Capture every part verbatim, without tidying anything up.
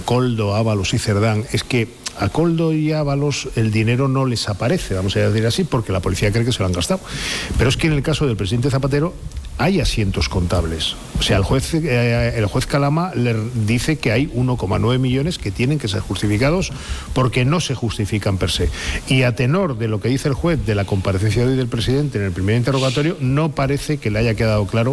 Coldo, Ábalos y Cerdán, es que a Coldo y Ábalos el dinero no les aparece, vamos a decir así, porque la policía cree que se lo han gastado. Pero es que en el caso del presidente Zapatero hay asientos contables. O sea, el juez, eh, el juez Calama le dice que hay uno coma nueve millones que tienen que ser justificados porque no se justifican per se. Y a tenor de lo que dice el juez de la comparecencia de hoy del presidente en el primer interrogatorio, no parece que le haya quedado claro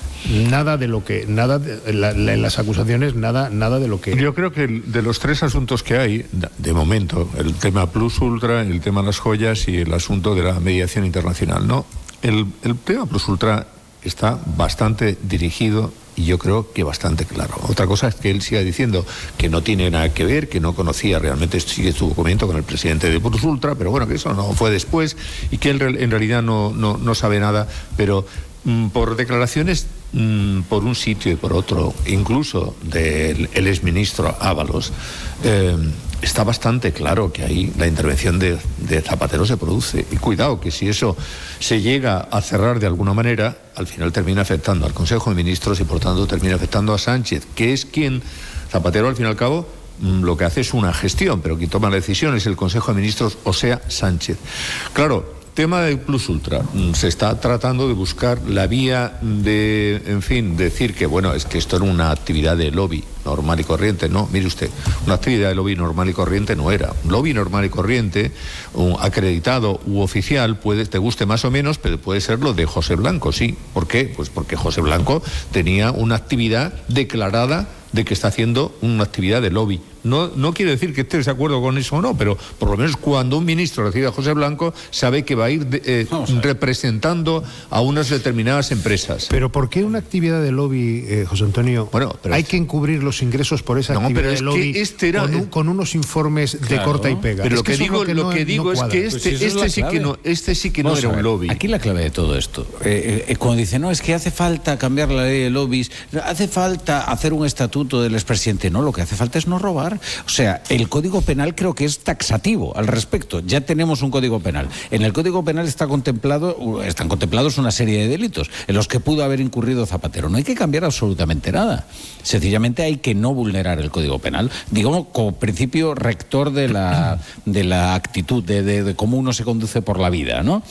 nada de lo que, nada de, la, la, en las acusaciones, nada, nada de lo que... Yo creo que de los tres asuntos que hay, de momento, el tema Plus Ultra, el tema de las joyas y el asunto de la mediación internacional, ¿no? El, el tema Plus Ultra está bastante dirigido y yo creo que bastante claro. Otra cosa es que él siga diciendo que no tiene nada que ver, que no conocía realmente, sigue su documento con el presidente de Plus Ultra, pero bueno, que eso no fue después y que él en realidad no, no, no sabe nada, pero mmm, por declaraciones mmm, por un sitio y por otro, incluso del el exministro Ábalos, eh, está bastante claro que ahí la intervención de, de Zapatero se produce. Y cuidado, que si eso se llega a cerrar de alguna manera, al final termina afectando al Consejo de Ministros y por tanto termina afectando a Sánchez, que es quien, Zapatero al fin y al cabo, lo que hace es una gestión, pero quien toma la decisión es el Consejo de Ministros, o sea, Sánchez. Claro, tema de Plus Ultra, se está tratando de buscar la vía de, en fin, decir que, bueno, es que esto era una actividad de lobby normal y corriente. No, mire usted, una actividad de lobby normal y corriente no era. Un lobby normal y corriente, un acreditado u oficial, puede, te guste más o menos, pero puede ser lo de José Blanco, sí. ¿Por qué? Pues porque José Blanco tenía una actividad declarada de que está haciendo una actividad de lobby. No, no quiere decir que estés de acuerdo con eso o no, pero por lo menos cuando un ministro recibe a José Blanco, sabe que va a ir de, eh, a representando a unas determinadas empresas. Pero ¿por qué una actividad de lobby, eh, José Antonio? Bueno, pero hay es... que encubrir los ingresos por esa no, actividad pero es de lobby que este era... con, un, con unos informes claro, de corta y pega. Pero es lo que, que digo, que lo no, que digo no es que este, pues si este, es sí que no, este sí que no era un lobby. Aquí la clave de todo esto, eh, eh, cuando dice, no, es que hace falta cambiar la ley de lobbies, hace falta hacer un estatuto del expresidente, no, lo que hace falta es no robar. O sea, el Código Penal creo que es taxativo al respecto. Ya tenemos un Código Penal. En el Código Penal está contemplado, están contemplados una serie de delitos en los que pudo haber incurrido Zapatero. No hay que cambiar absolutamente nada. Sencillamente hay que no vulnerar el Código Penal, digamos, como principio rector de la, de la actitud, de, de, de cómo uno se conduce por la vida, ¿no?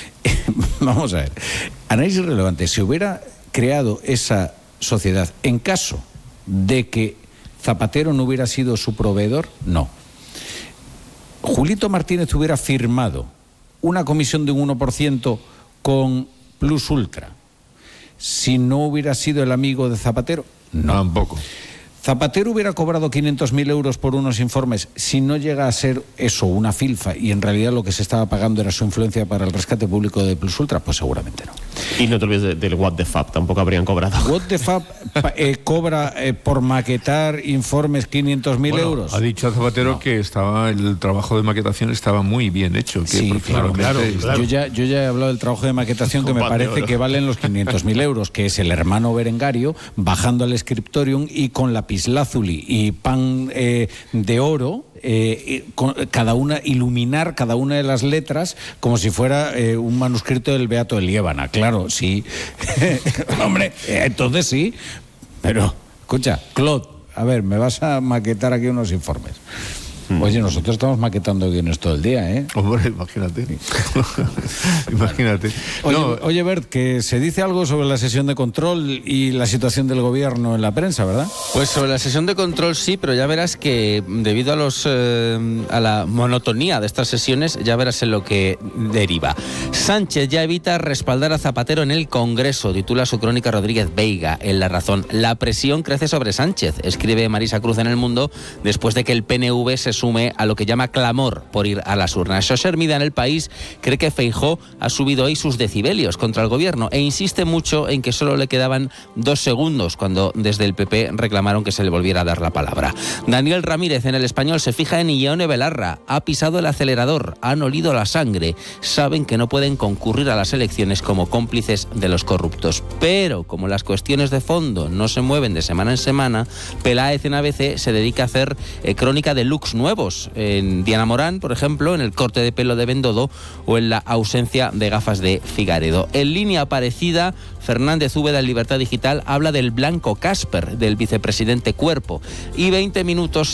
Vamos a ver. Análisis relevante. Si hubiera creado esa sociedad en caso de que Zapatero no hubiera sido su proveedor, no. Julito Martínez hubiera firmado una comisión de un uno por ciento con Plus Ultra si no hubiera sido el amigo de Zapatero, no. Tampoco. Zapatero hubiera cobrado quinientos mil euros por unos informes si no llega a ser eso, una filfa, y en realidad lo que se estaba pagando era su influencia para el rescate público de Plus Ultra, pues seguramente no. Y no te olvides de, del What the Fuck, tampoco habrían cobrado. What the Fuck eh, cobra eh, por maquetar informes quinientos mil bueno, euros. Ha dicho Zapatero no. que estaba el trabajo de maquetación estaba muy bien hecho. Que sí, claro, claro, claro. Yo ya, yo ya he hablado del trabajo de maquetación que me parece que valen los quinientos mil euros, que es el hermano Berengario bajando al scriptorium y con la lapislázuli y pan eh, de oro, eh, con, cada una, iluminar cada una de las letras como si fuera eh, un manuscrito del Beato de Liébana. Claro, sí. Hombre, eh, entonces sí. Pero, escucha, Claude, a ver, me vas a maquetar aquí unos informes. Oye, nosotros estamos maquetando guiones todo el día, ¿eh? Hombre, imagínate. Imagínate. Oye, no. oye, Bert, que se dice algo sobre la sesión de control y la situación del gobierno en la prensa, ¿verdad? Pues sobre la sesión de control sí, pero ya verás que debido a los eh, a la monotonía de estas sesiones, ya verás en lo que deriva. Sánchez ya evita respaldar a Zapatero en el Congreso, titula su crónica Rodríguez Veiga en La Razón. La presión crece sobre Sánchez, escribe Marisa Cruz en El Mundo, después de que el P N V se sume a lo que llama clamor por ir a las urnas. José Hermida en El País cree que Feijóo ha subido hoy sus decibelios contra el gobierno e insiste mucho en que solo le quedaban dos segundos cuando desde el P P reclamaron que se le volviera a dar la palabra. Daniel Ramírez en El Español se fija en Ione Belarra. Ha pisado el acelerador, han olido la sangre, saben que no pueden concurrir a las elecciones como cómplices de los corruptos. Pero como las cuestiones de fondo no se mueven de semana en semana, Peláez en A B C se dedica a hacer eh, crónica de looks nuevos, en Diana Morán, por ejemplo, en el corte de pelo de Bendodo o en la ausencia de gafas de Figaredo. En línea parecida, Fernández Úbeda en Libertad Digital habla del blanco Casper del vicepresidente Cuerpo y veinte minutos